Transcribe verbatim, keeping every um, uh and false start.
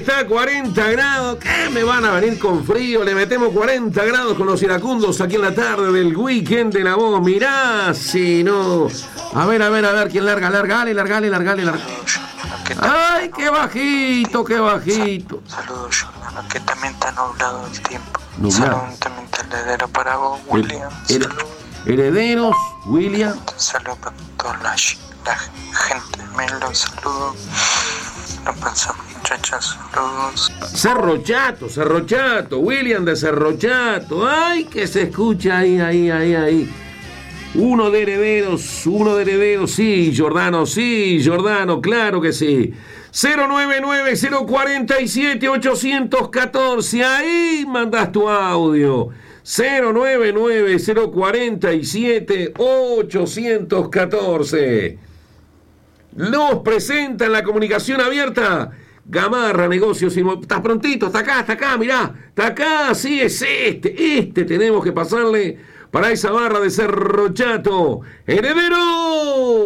está a cuarenta grados. ¿Qué me van a venir con frío? Le metemos cuarenta grados con los iracundos aquí en la tarde del weekend de La Voz. Mirá, si no. A ver, a ver, a ver, ¿quién larga? Largale, largale, largale, largale. Ay, qué bajito, qué bajito. Saludos, Jordan, que también está nublado el tiempo. Nublado. Saludos también está heredero para vos, William. Her- her- herederos, William. Saludos para toda la, la gente de Melo, saludos. No pensamos, muchachas, saludos. Cerro Chato, Cerro Chato, William de Cerro Chato. Ay, que se escucha ahí, ahí, ahí, ahí. Uno de herederos, uno de herederos, sí, Jordano, sí, Jordano, claro que sí. cero nueve nueve cero cuatro siete ocho uno cuatro, ahí mandas tu audio. cero nueve nueve cero cuatro siete ocho uno cuatro. Nos presenta en la comunicación abierta Gamarra Negocios Inmobiliarios. Estás prontito, está acá, está acá, mirá, está acá, sí, es este, este tenemos que pasarle para esa barra de Cerro Chato. ¡Heredero!